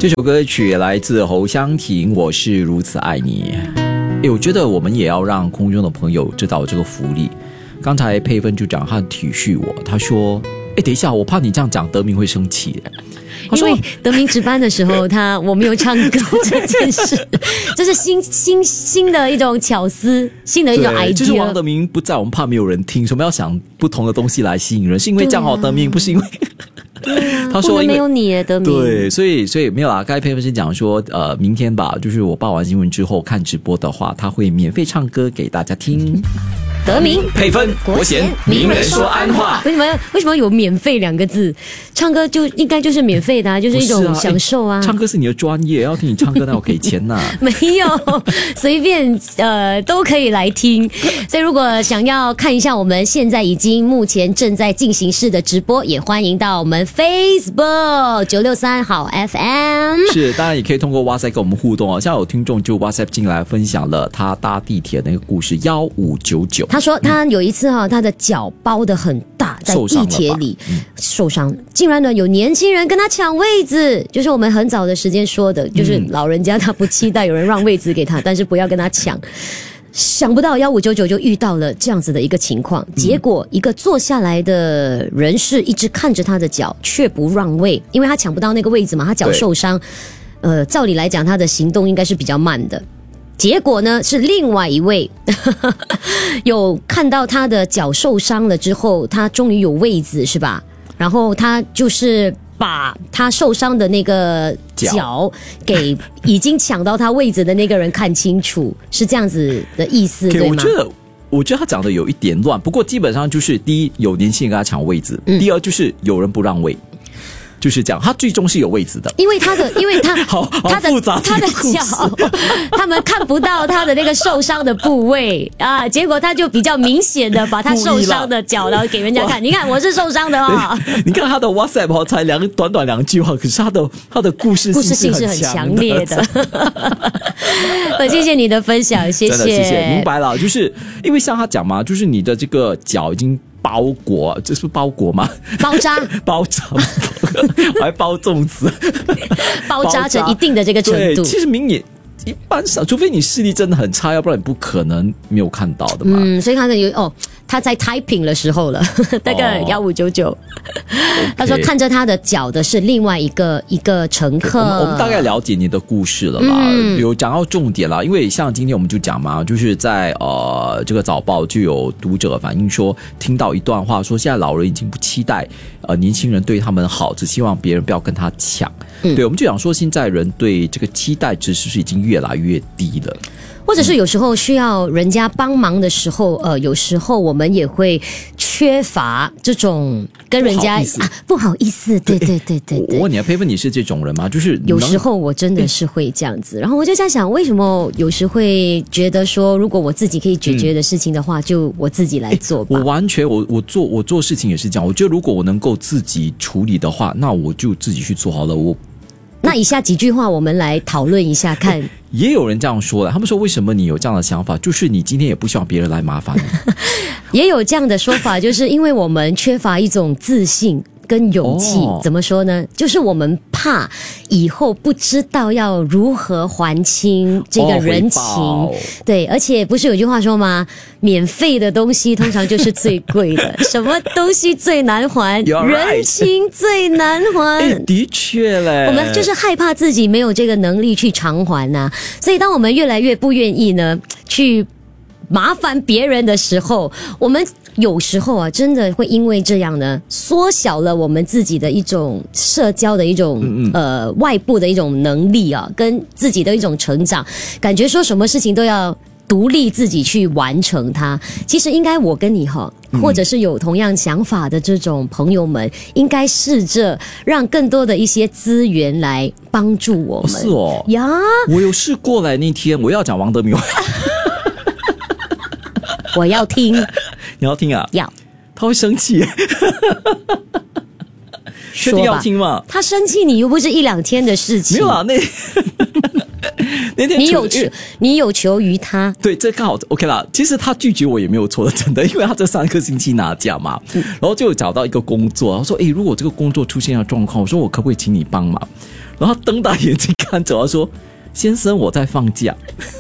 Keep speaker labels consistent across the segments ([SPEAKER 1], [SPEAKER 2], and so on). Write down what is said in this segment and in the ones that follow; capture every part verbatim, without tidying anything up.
[SPEAKER 1] 这首歌曲来自侯湘婷，我是如此爱你。诶，我觉得我们也要让空中的朋友知道这个福利。刚才佩芬就讲他很体恤我，他说诶，等一下，我怕你这样讲德明会生气。
[SPEAKER 2] 因为德明值班的时候他我没有唱歌这件事，这是新新新的一种巧思，新的一种 idea。
[SPEAKER 1] 就是王德明不在，我们怕没有人听，所以我们要想不同的东西来吸引人，是因为这样好，德明不是因为
[SPEAKER 2] 对啊，
[SPEAKER 1] 他说
[SPEAKER 2] 不能没有你耶，德明。
[SPEAKER 1] 对，所以所以没有啦。刚才佩芬是讲说，呃，明天吧，就是我报完新闻之后看直播的话，他会免费唱歌给大家听。
[SPEAKER 2] 德明、
[SPEAKER 1] 佩芬、国贤，名人说安话。
[SPEAKER 2] 为什么为什么有免费两个字？唱歌就应该就是免费的啊，就是一种享受啊。
[SPEAKER 1] 啊唱歌是你的专业，要听你唱歌那我给钱呐、啊。
[SPEAKER 2] 没有，随便呃都可以来听。所以如果想要看一下我们现在已经目前正在进行式的直播，也欢迎到我们 Facebook 九六三好 F M。
[SPEAKER 1] 是，当然也可以通过 WhatsApp 跟我们互动哦。像有听众就 WhatsApp 进来分享了他搭地铁那个故事，幺五九九。
[SPEAKER 2] 他说他有一次哈、哦，他的脚包得很大，在地铁里受伤，竟然呢有年轻人跟他抢位子，就是我们很早的时间说的，就是老人家他不期待有人让位子给他，但是不要跟他抢。想不到幺五九九就遇到了这样子的一个情况，结果一个坐下来的人士一直看着他的脚，却不让位，因为他抢不到那个位子嘛，他脚受伤，呃，照理来讲他的行动应该是比较慢的。结果呢是另外一位有看到他的脚受伤了之后，他终于有位子是吧，然后他就是把他受伤的那个脚给已经抢到他位子的那个人看清楚，是这样子的意思对吗？
[SPEAKER 1] 我觉得我觉得他讲的有一点乱，不过基本上就是第一有年轻人跟他抢位子、嗯、第二就是有人不让位，就是这样，他最终是有位置的，
[SPEAKER 2] 因为他的，因为他
[SPEAKER 1] 好好
[SPEAKER 2] 他的
[SPEAKER 1] 复杂
[SPEAKER 2] 他的脚，他们看不到他的那个受伤的部位啊，结果他就比较明显的把他受伤的脚，然后给人家看，你看我是受伤的哦。
[SPEAKER 1] 你看他的 WhatsApp 哦，才两短短两句话，可是他的他的故事
[SPEAKER 2] 故事性是很强烈的。我谢谢你的分享，谢谢，
[SPEAKER 1] 真的谢谢，明白了，就是因为像他讲嘛，就是你的这个脚已经包裹，这是包裹吗？
[SPEAKER 2] 包扎，
[SPEAKER 1] 包扎，我还包粽子，
[SPEAKER 2] 包扎成一定的这个程度。
[SPEAKER 1] 对，其实明眼一般少，除非你视力真的很差，要不然你不可能没有看到的嘛。
[SPEAKER 2] 嗯，所以他的有哦，他在 typing 的时候了，那个幺五九九，他说看着他的脚的是另外一个一个乘客。
[SPEAKER 1] 我们, 我们大概了解你的故事了啦，嗯、有讲到重点啦。因为像今天我们就讲嘛，就是在呃这个早报就有读者反映说，听到一段话说，现在老人已经不期待呃年轻人对他们好，只希望别人不要跟他抢。嗯、对，我们就讲说，现在人对这个期待值是不是已经越来越低了？
[SPEAKER 2] 或者是有时候需要人家帮忙的时候，呃，有时候我们也会缺乏这种跟人家
[SPEAKER 1] 不好意思，
[SPEAKER 2] 啊、不好意思，对对对对对。
[SPEAKER 1] 我问你啊，佩芬，你是这种人吗？就是
[SPEAKER 2] 有时候我真的是会这样子，然后我就在想，为什么有时会觉得说，如果我自己可以解决的事情的话，嗯、就我自己来做吧。
[SPEAKER 1] 我完全，我我做我做事情也是这样。我觉得如果我能够自己处理的话，那我就自己去做好了。我。
[SPEAKER 2] 那以下几句话我们来讨论一下看。
[SPEAKER 1] 也有人这样说了，他们说为什么你有这样的想法，就是你今天也不希望别人来麻烦你。
[SPEAKER 2] 也有这样的说法，就是因为我们缺乏一种自信跟勇气、哦、怎么说呢，就是我们怕以后不知道要如何还清这个人情、哦、对，而且不是有句话说吗，免费的东西通常就是最贵的。什么东西最难还？
[SPEAKER 1] right.
[SPEAKER 2] 人情最难还。
[SPEAKER 1] 的确嘞，
[SPEAKER 2] 我们就是害怕自己没有这个能力去偿还啊，所以当我们越来越不愿意呢去麻烦别人的时候，我们有时候啊，真的会因为这样呢，缩小了我们自己的一种社交的一种嗯嗯呃外部的一种能力啊，跟自己的一种成长，感觉说什么事情都要独立自己去完成它。其实应该我跟你哈，或者是有同样想法的这种朋友们，应该试着让更多的一些资源来帮助我们。
[SPEAKER 1] 哦是哦
[SPEAKER 2] 呀，
[SPEAKER 1] 我有试过来那天，我要讲王德明。
[SPEAKER 2] 我要听，
[SPEAKER 1] 你要听啊？
[SPEAKER 2] 要，
[SPEAKER 1] 他会生气。确定要听吗？
[SPEAKER 2] 他生气你又不是一两天的事情。
[SPEAKER 1] 没有啊，那那天
[SPEAKER 2] 你有求，你有求于他，
[SPEAKER 1] 对，这刚好 OK 啦。其实他拒绝我也没有错的，真的，因为他这三个星期拿假嘛，嗯、然后就找到一个工作，他说：“诶，如果这个工作出现了状况，我说我可不可以请你帮忙？”然后他瞪大眼睛看着我说：“先生，我在放假。”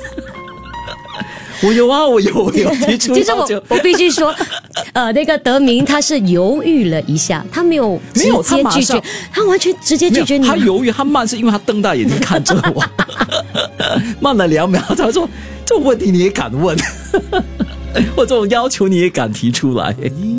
[SPEAKER 1] 我有啊，我有，我有提出。
[SPEAKER 2] 其实我我必须说，呃，那个德明他是犹豫了一下，他没有直接拒绝，他完全直接拒绝你。
[SPEAKER 1] 他犹豫，他慢是因为他瞪大眼睛看着我，慢了两秒，他说：“这种问题你也敢问？我这种要求你也敢提出来？”